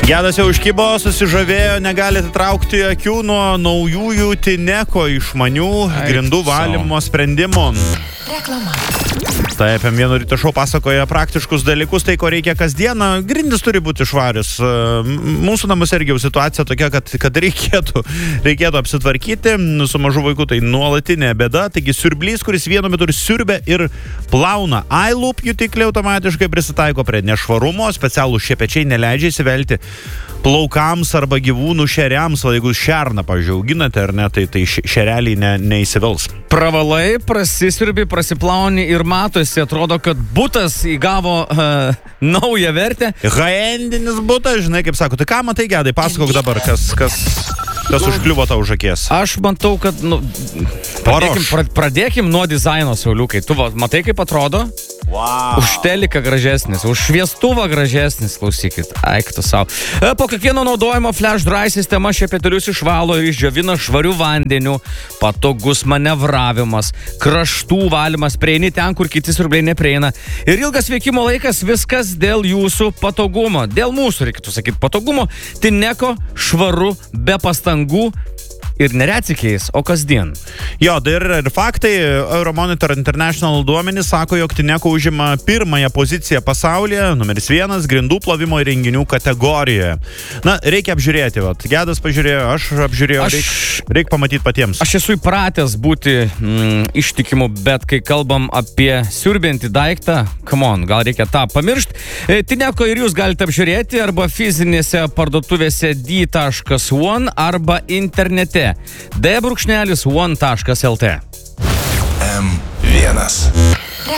Gedas jau užkibo, susižavėjo, negali atitraukti akių nuo naujųjų Tineko išmanių grindų valymo sprendimų. Reklama. Taip, M1 ryto šou pasakoja praktiškus dalykus, tai ko reikia kasdieną. Grindys turi būti švarius. Mūsų namuose irgi jau situacija tokia, kad reikėtų apsitvarkyti. Su mažu vaiku tai nuolatinė bėda. Taigi siurblys, kuris vienu metu ir siurbia ir plauna. iLoop jutikliai automatiškai prisitaiko prie nešvarumo. Specialų šepečiai neleidžia įsivelti plaukams arba gyvūnų šeriams. O jeigu šerną, pavyzdžiui, auginate ar ne, tai šereliai neįsivels. Pravalai, prasisiurbi, prasiplauni ir matosi, atrodo, kad butas įgavo naują vertę. High-endinis butas, žinai, kaip sako. Tai ką matai, Gedai, pasakok dabar, kas užkliuvo tau už akies. Aš matau, kad pradėkim nuo dizaino, Sauliukai. Tu matai, kaip atrodo? Wow. Už teliką gražesnis, už šviestuvą gražesnis, klausykit, eik tu savo. Po kiekvieno naudojimo flash dry sistema šepetelius išvalo ir išdžiovina švariu vandeniu, patogus manevravimas, kraštų valymas, prieini ten, kur kiti siurbliai neprieina. Ir ilgas veikimo laikas, viskas dėl jūsų patogumo. Dėl mūsų, reikėtų sakyti, patogumo. Tineko švaru, be pastangų. Ir neretsykiais, o kasdien. Jo, tai ir faktai. Euromonitor International duomenys sako, jog Tineko užima pirmąją poziciją pasaulyje, numeris 1, grindų plovimo įrenginių kategorijoje. Na, reikia apžiūrėti, vat. Gedas pažiūrėjo, aš apžiūrėjau, reikia pamatyti patiems. Aš esu įpratęs būti ištikimu, bet kai kalbam apie siurbiantį daiktą, come on, gal reikia tą pamiršti. Tineko ir jūs galite apžiūrėti arba fizinėse parduotuvėse d.one arba internete d.one.lt. M1